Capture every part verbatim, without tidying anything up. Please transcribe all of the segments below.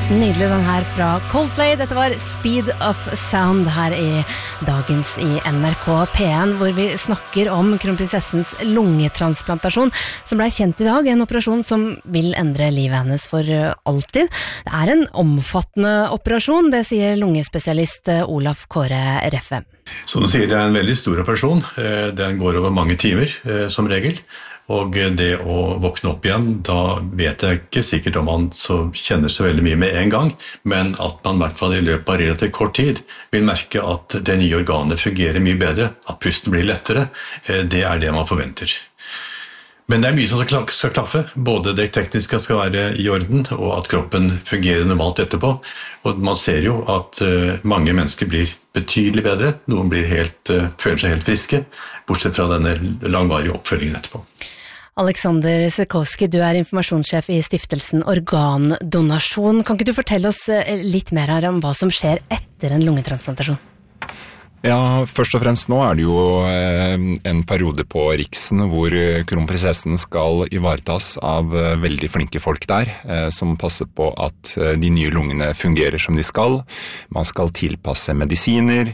Nydelig den her fra Coldplay. Dette var Speed of Sound her i dagens i N R K P en, hvor vi snakker om kronprinsessens lungetransplantasjon, som ble kjent i dag, en operasjon som vil endre livet hennes for alltid. Det er en omfattende operasjon, det sier lungespesialist Olaf Kåre Reffe. Som du sier, det er en veldig stor operasjon. Den går over mange timer, som regel. Og det å våkne opp igjen, da vet jeg ikke sikkert om man så kjenner så veldig mye med en gang, men at man i hvert fall i løpet av relativt kort tid vil merke at det nye organet fungerer mye bedre, at pusten blir lettere, det er det man forventer. Men det er mye som skal klaffe, både det tekniske skal være i orden, og at kroppen fungerer normalt etterpå. Og man ser jo at mange mennesker blir betydelig bedre, noen blir helt, føler seg helt friske, bortsett fra denne langvarige oppfølgingen etterpå. Alexander Sekowski, du er informasjonssjef i stiftelsen Organdonasjon. Kan ikke du fortelle oss litt mer her om hva som skjer etter en lungetransplantasjon? Ja, først og fremst nå er det jo en periode på Riksen hvor kronprinsessen skal ivaretas av veldig flinke folk der, som passer på at de nye lungene fungerer som de skal. Man skal tilpasse medisiner,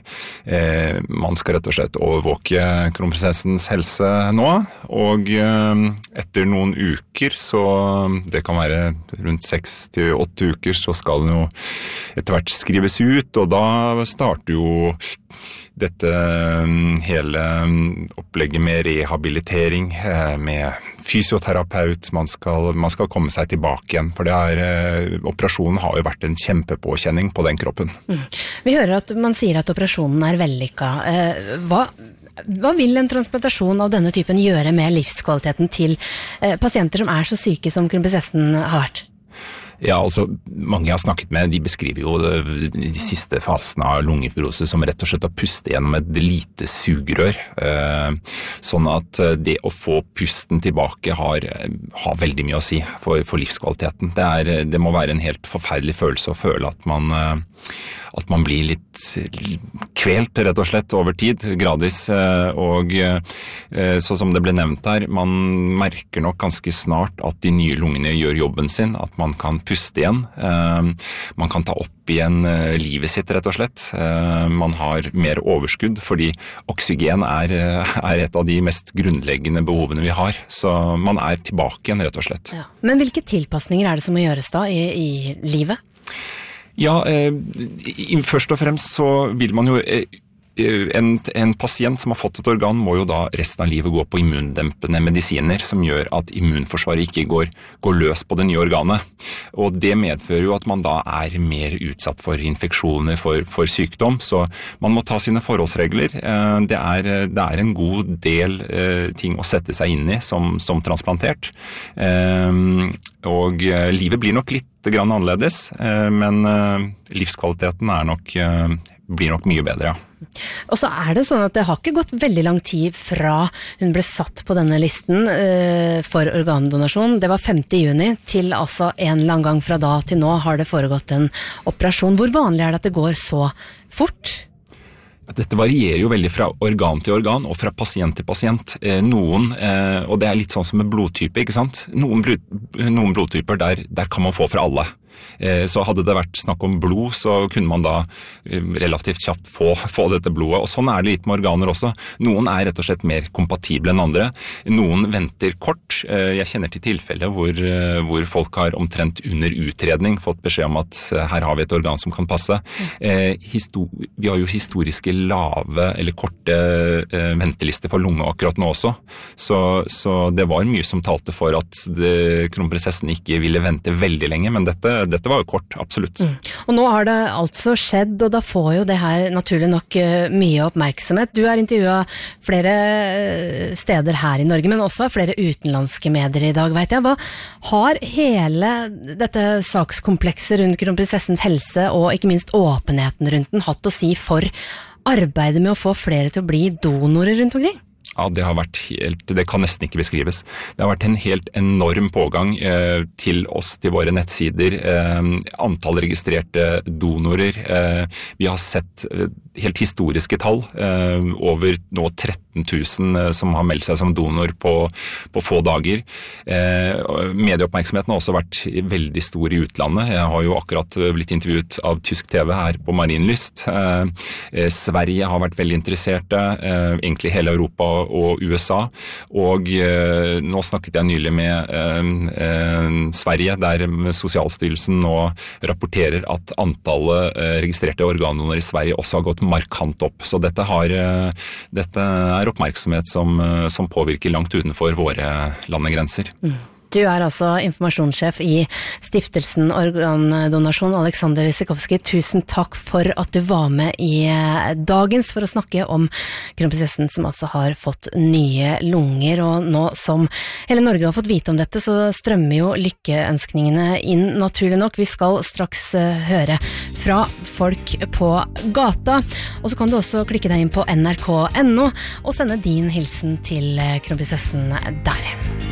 man skal rett og slett overvåke kronprinsessens helse nå, og etter noen uker, så det kan være rundt seks til åtte uker, så skal den jo etter hvert skrives ut, og da starter jo dette hele opplegget med rehabilitering, med fysioterapeut, man skal, man skal komme seg tilbake igjen, for det er, operasjonen har jo vært en kjempepåkjenning på den kroppen. Mm. Vi hører at man sier at operasjonen er vellykket. Hva, hva vil en transplantasjon av denne typen gjøre med livskvaliteten til pasienter som er så syke som kronprinsessen har vært? Ja, altså, mange jeg har snakket med, de beskriver jo de, de siste fasene av lungefibrose som rett og slett å puste gjennom et lite sugerør. Eh, sånn at det å få pusten tilbake har, har veldig mye å si for, for livskvaliteten. Det, er, det må være en helt forferdelig følelse å føle at man, at man blir litt kvelt, rett og slett, over tid, gradvis. Og så som det ble nevnt her, man merker nok ganske snart at de nye lungene gjør jobben sin, at man kan puste igjen. Man kan ta opp igjen livet sitt, rett og slett. Man har mer overskudd, fordi oksygen er, er et av de mest grunnleggende behovene vi har. Så man er tilbake igjen, rett og slett. Ja. Men hvilke tilpasninger er det som må gjøres da i, i livet? Ja, eh, først og fremst så vil man jo... Eh, En, en pasient som har fått et organ må jo da resten av livet gå på immundempende medisiner som gjør at immunforsvaret ikke går, går løs på det nye organet. Og det medfører jo at man da er mer utsatt for infeksjoner, for, for sykdom, så man må ta sine forholdsregler. Det er, det er en god del ting å sette seg inn i som, som transplantert. Og livet blir nok litt grann annerledes, men livskvaliteten er nok, blir nok mye bedre, ja. Og så er det sånn at det har ikke gått veldig lang tid fra hun ble satt på denne listen uh, for organdonasjon. Det var femte juni til altså en lang gang fra da til nå har det foregått en operasjon. Hvor vanlig er det at det går så fort? Dette varierer jo veldig fra organ til organ og fra pasient til pasient. Noen, og det er litt sånn som med blodtype, ikke sant? Noen, blod, noen blodtyper der, der kan man få fra alle. Så hadde det vært snakk om blod, så kunne man da relativt kjapt få, få dette blodet. Og sånn er det litt med organer også. Noen er rett og slett mer kompatible enn andre. Noen venter kort. Jeg kjenner til tilfeller hvor, hvor folk har omtrent under utredning fått beskjed om at her har vi et organ som kan passe. Histo- vi har jo historiske lave eller korte ventelister for lunge akkurat nå også. Så, så det var mye som talte for at det, kronprinsessen ikke ville vente veldig lenge, men dette Dette var jo kort, absolutt. Mm. Og nå har det altså skjedd, og da får jo det her naturlig nok mye oppmerksomhet. Du har intervjuet flere steder her i Norge, men også flere utenlandske medier i dag, vet jeg. Hva har hele dette sakskomplekset rundt kronprinsessens helse, og ikke minst åpenheten rundt den, hatt å si for arbeidet med å få flere til å bli donorer rundt omkring? Ja, det har vært helt, det kan nesten ikke beskrives. Det har vært en helt enorm pågang eh, til oss, til våre nettsider, eh, antall registrerte donorer. Eh, vi har sett eh, helt historiske tall, eh, over nå tretten tusen eh, som har meldt seg som donor på, på få dager. Eh, medieoppmerksomheten har også vært veldig stor i utlandet. Jeg har jo akkurat blitt intervjuet av tysk T V her på Marienlyst. Eh, eh, Sverige har vært veldig interesserte, eh, egentlig hele Europa og U S A, og eh, nå snakket jeg nylig med eh, eh, Sverige, der Sosialstyrelsen nå rapporterer at antallet eh, registrerte organdonorer i Sverige også har gått markant opp. Så dette, har, eh, dette er oppmerksomhet som, eh, som påvirker langt utenfor våre landegrenser. Mm. Du er altså informasjonssjef i Stiftelsen Organdonasjon, Alexander Sikovsky. Tusen takk for at du var med i dagens for å snakke om kronprinsessen som altså har fått nye lunger. Og nå som hele Norge har fått vite om dette, så strømmer jo lykkeønskningene inn naturlig nok. Vi skal straks høre fra folk på gata. Og så kan du også klikke deg inn på N R K punktum N O og sende din hilsen til kronprinsessen der.